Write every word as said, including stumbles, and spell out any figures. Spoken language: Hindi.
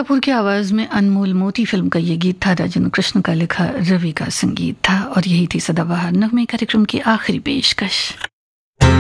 कपूर की आवाज में अनमोल मोती फिल्म का ये गीत था। राजन कृष्ण का लिखा, रवि का संगीत था। और यही थी सदाबहार नगमे कार्यक्रम की आखिरी पेशकश।